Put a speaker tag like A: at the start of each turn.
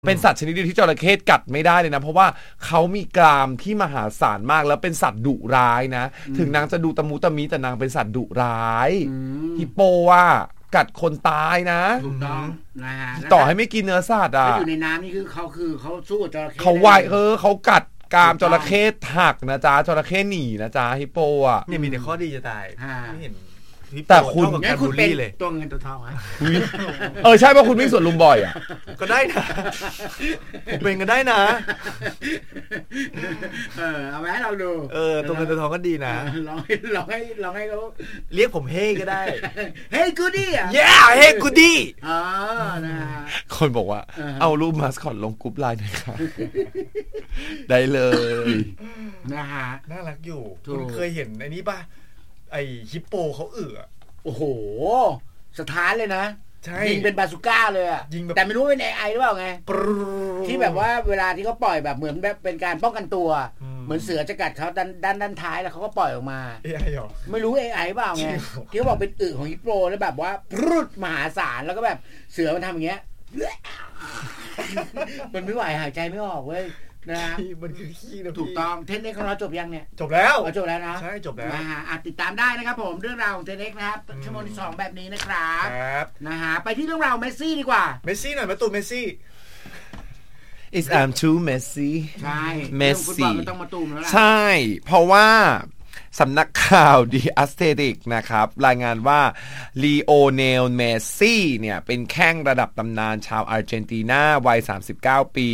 A: เป็นสัตว์ชนิดเดียวที่จระเข้กัดไม่ได้เลยนะเพราะว่าเขามีกรามที่มหาศาลมากแล้วเป็นสัตว์ดุร้ายนะถึงนางจะดูตะมุตะมิแต่นางเป็นสัตว์ดุร้ายฮิปโปว่ากัดคนตายนะ
B: ถูกต้องนะฮะ
A: ต่อให้ไม่กินเนื้อสัตว์อ่ะ
B: อยู่ในน้ำนี่คือเขาสู้กับจระเข้
A: เขาไวเขากัดกรามจระเข้หักนะจ๊ะจระเข้หนีนะจ๊ะฮิปโปอ่ะ
C: เนี่ยมีแต่ข้อดีจะตายไม่เห็น
A: แต่คุณ
B: งั้นคุณเป็นตัวเงินตัวทองอ่ะ
A: ใช่เพราะคุณวิ่งสวนลุมบ่อยอ่ะ
C: ก็ได้นะผมเป็นก็ได้นะ
B: เอาไว้เราดู
C: ตัวเงินตัวทองก็ดีนะ
B: ลองให้เขา
C: เรียกผมเฮ้ก็ได้
B: เฮ้กูดี้อ่ะ
C: เฮ้กูดี้
B: นะ
A: คนบอกว่าเอารูปมาสคอตลงกรุ๊ปไลน์หน่อยค่ะได้เลย
B: นะฮะ
C: น่ารักอยู่คุณเคยเห็นไอ้นี้ป่ะไอฮิปโปเขา
B: โอ้โหสถานเลยนะ
C: ใช่
B: ยิงเป็นบาซูก้าเลยอ่ะแต่ไม่รู้เป็น AI หรือเปล่าไงที่แบบว่าเวลาที่เขาปล่อยแบบเหมือนแบบเป็นการป้องกันตัวเหมือนเสือจะกัดเขาด้านท้ายแล้วเขาก็ปล่อยออกมา
C: AI หรอ
B: ไม่รู้ AI เปล่าไงที่เขาบอกเป็นของฮิปโปแล้วแบบว่าพรุดมหาศาลแล้วก็แบบเสือมันทำอย่างเงี้ยมันไม่ไหวหายใจไม่ออกเว้ยนะ
C: มันคือขี้นะ
B: ถูกต้องเทนเน็กของเราจบยังเนี่ย
C: จบแล้ว
B: จบแล้วนะ
C: ใช่จบแล้ว
B: นะฮะติดตามได้นะครับผมเรื่องราวของเทนเน็กนะครับชั่วโมงที่2แบบนี้นะครับนะฮะไปที่เรื่องราวเมสซี่ดีกว่า
C: เมสซี่หน่อยประตูเมสซี่
A: It's I'm too messy
B: ใช่
A: เมสซี่
B: มันต้องมาตูมแล้วล่ะ
A: ใช่เพราะว่าสำนักข่าวดีอัสเทติกนะครับรายงานว่าลีโอเนลเมสซี่เนี่ยเป็นแข้งระดับตำนานชาวอาร์เจนตินาวัย39 ปี